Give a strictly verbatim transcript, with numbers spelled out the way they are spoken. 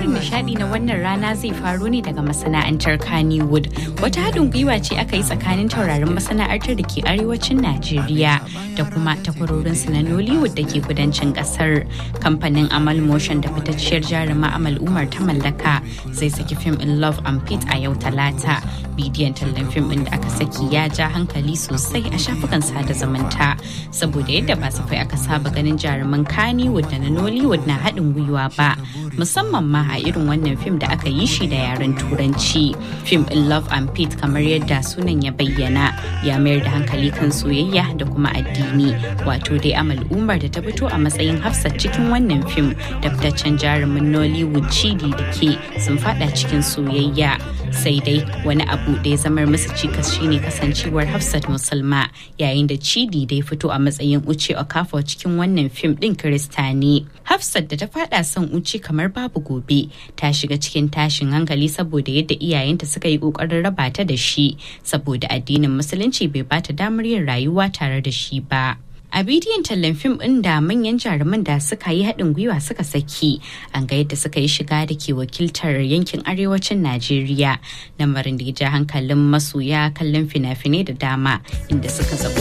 Labarin nishadi na wannan rana zai faro ne daga masana'antar Kannywood. Wata haɗin gwiwa ce aka yi tsakanin taurarin masana'antar da ke arewacin Najeriya da kuma takwarorinsu na Nollywood da ke kudancin ƙasar. Kamfanin Amal Motion da fitacciyar jaruma Amal Umar ta mallaka zai saki fim in Love and Pete a yau Talata. Bidiyon tallan fim ɗin da aka saki ya ja hankali sosai a shafukan sada zumunta saboda yadda ba safai aka saba ganin jaruman Kannywood da na Nollywood na haɗin gwiwa ba, musamman ma a irin wannan fim da aka yi shi da yaren Turanci. Fim in Love and Pete, kamar yadda sunan ya bayyana, ya mayar da hankali kan soyayya da kuma addini. Wato dai Amal Umar da ta fito a matsayin Hafsat cikin wannan fim da fitaccen jarumin Nollywood Chidi Dike sun fada cikin soyayya. Sai dai wani abu da ya zamar musu cikas shine kasancewar Hafsat musulma, yayin da Chidi dai fito a matsayin Uche Okafor cikin wannan fim din Kirista ne. Hafsat da ta fada son Uche kamar babu gobe ta shiga cikin tashin hankali saboda yadda iyayenta suka yi kokarin raba ta da shi saboda addinin musulunci bai bata damar yin rayuwa tare da shi ba. A bidiyon tallan fim ɗin da manyan jaruman da suka yi haɗin gwiwa suka saki, an ga yadda suka yi shiga da ke wakiltar yankin arewacin Najeriya, lamarin da ya ja hankalin masoya kallon fina-finai da dama inda suka zaɓi